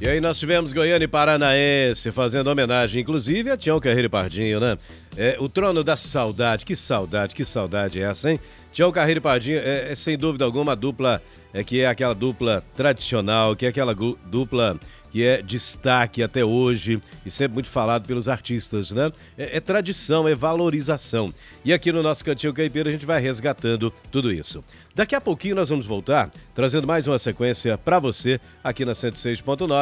E aí nós tivemos Goiânia e Paranaense fazendo homenagem, inclusive, a Tião Carreiro e Pardinho, né? O Trono da Saudade, que saudade é essa, hein? Tião Carreiro e Pardinho é sem dúvida alguma a dupla, que é aquela dupla tradicional, que é aquela dupla que é destaque até hoje e sempre muito falado pelos artistas, né? É tradição, é valorização. E aqui no nosso Cantinho Caipira a gente vai resgatando tudo isso. Daqui a pouquinho nós vamos voltar trazendo mais uma sequência para você aqui na 106.9.